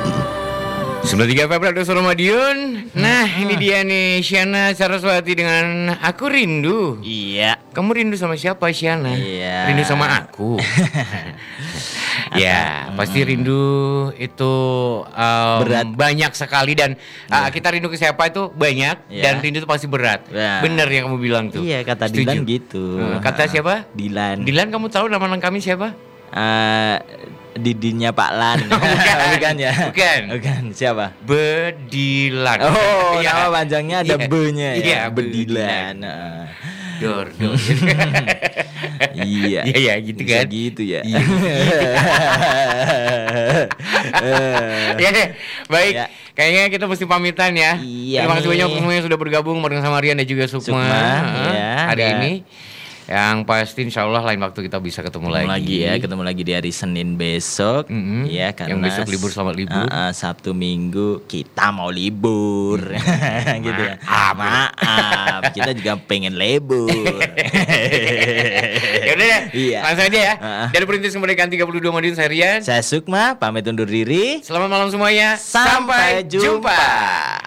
93 Februari Suara Madiun. Nah ini dia nih Syana Saraswati dengan Aku Rindu. Iya. Kamu rindu sama siapa Syana? Iya. Rindu sama aku. Ya pasti rindu itu Berat. banyak sekali. Dan kita rindu ke siapa itu banyak. Iya. Dan rindu itu pasti berat. Ya. Bener yang kamu bilang tuh. Iya, kata Setuju. Dilan gitu. Kata siapa? Dilan. Dilan, kamu tahu nama lengkap kami siapa? Didinnya Pak Lan. Bukan ya? Bukan. Siapa? Bedilan. Oh, Iya. nama panjangnya ada Iya. B-nya ya. Iya, Bedilan. Dor. Iya. Iya, gitu Bisa kan? gitu ya. Iya. Ya deh, baik. Ya. Kayaknya kita mesti pamitan ya. Iya Terima kasih nih. banyak semua yang sudah bergabung bareng sama Rian dan juga Sukma, ya, hari dan ini. Yang pasti insya Allah lain waktu kita bisa ketemu lagi. Ketemu lagi di hari Senin besok. Ya, karena Yang besok libur, selamat libur. Sabtu Minggu kita mau libur. Gitu ya. Maaf, kita juga pengen libur. Ya udah deh, Iya. langsung aja ya. Dari Perintis Kemerdekaan 32 Madiun, saya Rian. Saya Sukma, pamit undur diri. Selamat malam semuanya. Sampai jumpa.